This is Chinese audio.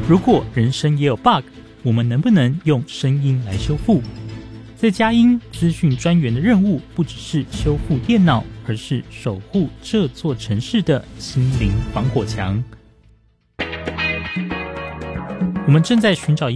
如果人生也有 bug， 我们能不能用声音来修复？在佳音资讯专员的任务不只是修复电脑，而是守护这座城市的心灵防火墙。我们正在寻找